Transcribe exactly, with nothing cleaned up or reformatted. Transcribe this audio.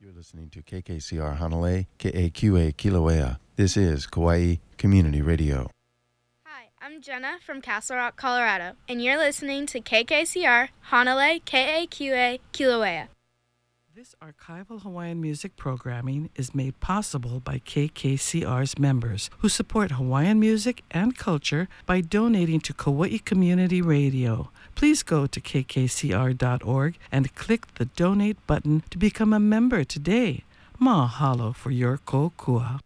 You're listening to K K C R Hanalei, K A Q A Kilauea. This is Kauai Community Radio. Hi, I'm Jenna from Castle Rock, Colorado, and you're listening to K K C R Hanalei, K A Q A Kilauea. This archival Hawaiian music programming is made possible by K K C R's members who support Hawaiian music and culture by donating to Kauai Community Radio. Please go to k k c r dot org and click the donate button to become a member today. Mahalo for your kokua.